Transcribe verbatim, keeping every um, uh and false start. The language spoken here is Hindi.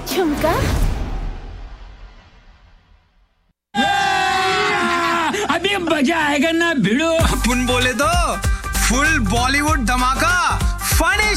झुमका अभी मजा आएगा ना भिड़ो। अपन बोले तो फुल बॉलीवुड धमाका फनी